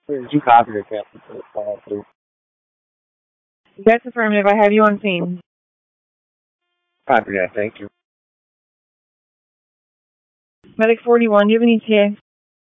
Did you copy the captain for the call, please? That's affirmative. I have you on scene. Copy that, thank you. Medic 41, do you have an ETA?